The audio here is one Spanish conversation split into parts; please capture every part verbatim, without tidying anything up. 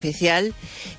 oficial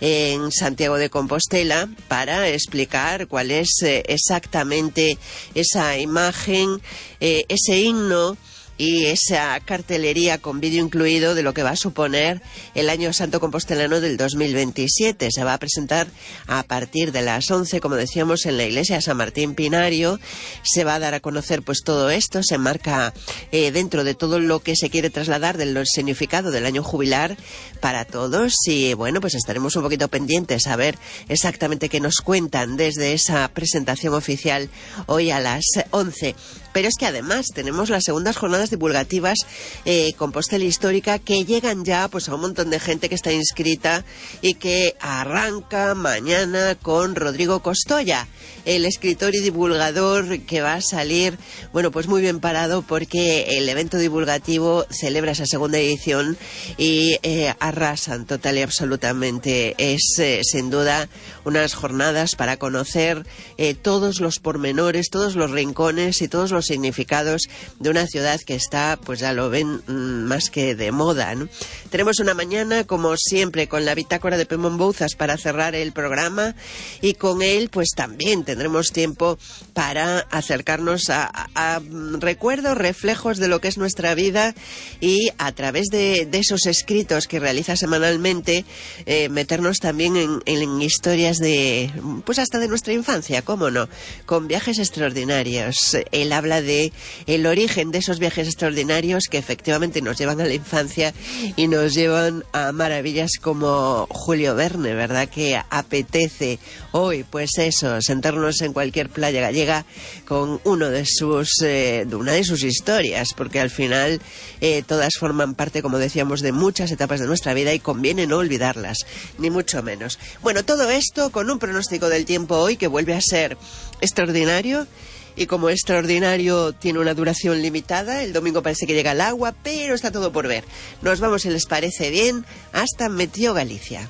en Santiago de Compostela para explicar cuál es eh, exactamente esa imagen, eh, ese himno y esa cartelería con vídeo incluido de lo que va a suponer el Año Santo Compostelano del dos mil veintisiete. Se va a presentar a partir de las once, como decíamos, en la iglesia de San Martín Pinario. Se va a dar a conocer pues todo esto, se enmarca eh, dentro de todo lo que se quiere trasladar del significado del año jubilar para todos. Y bueno, pues estaremos un poquito pendientes a ver exactamente qué nos cuentan desde esa presentación oficial hoy a las once. Pero es que además tenemos las segundas jornadas divulgativas eh, Compostela Histórica, que llegan ya pues a un montón de gente que está inscrita y que arranca mañana con Rodrigo Costoya, el escritor y divulgador que va a salir, bueno, pues muy bien parado, porque el evento divulgativo celebra esa segunda edición y eh, arrasan total y absolutamente. Es eh, sin duda unas jornadas para conocer eh, todos los pormenores, todos los rincones y todos los significados de una ciudad que está, pues ya lo ven, más que de moda, ¿no? Tenemos una mañana, como siempre, con la bitácora de Pemón Bouzas para cerrar el programa, y con él pues también tendremos tiempo para acercarnos a, a, a recuerdos, reflejos de lo que es nuestra vida, y a través de, de esos escritos que realiza semanalmente, eh, meternos también en, en historias de, pues hasta de nuestra infancia, cómo no, con viajes extraordinarios. Él habla de el origen de esos viajes extraordinarios que efectivamente nos llevan a la infancia y nos llevan a maravillas como Julio Verne, ¿verdad? Que apetece hoy, pues eso, sentarnos en cualquier playa gallega con uno de sus, eh, de una de sus historias, porque al final eh, todas forman parte, como decíamos, de muchas etapas de nuestra vida y conviene no olvidarlas, ni mucho menos. Bueno, todo esto con un pronóstico del tiempo hoy que vuelve a ser extraordinario. Y como extraordinario tiene una duración limitada, el domingo parece que llega el agua, pero está todo por ver. Nos vamos, si les parece bien, hasta Meteo Galicia.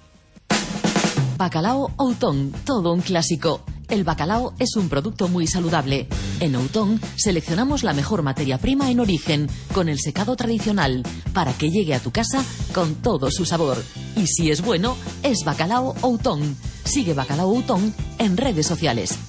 Bacalao Outón, todo un clásico. El bacalao es un producto muy saludable. En Outón seleccionamos la mejor materia prima en origen, con el secado tradicional, para que llegue a tu casa con todo su sabor. Y si es bueno, es Bacalao Outón. Sigue Bacalao Outón en redes sociales.